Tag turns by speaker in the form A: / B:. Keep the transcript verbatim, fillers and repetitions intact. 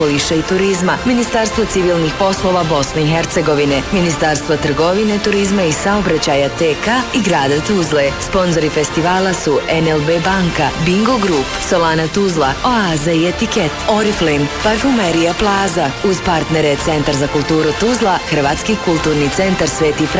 A: okoliša i turizma, Ministarstvo civilnih poslova Bosne i Hercegovine, Ministarstvo trgovine, turizma i saobraćaja T K i grada Tuzle. Sponzori festivala su N L B banka, Bingo Group, Solana Tuzla, Oaza i Etiket, Oriflame, Parfumerija Plaza, uz partnere Centar za kulturu Tuzla, Hrvatski kulturni centar Sveti Franjo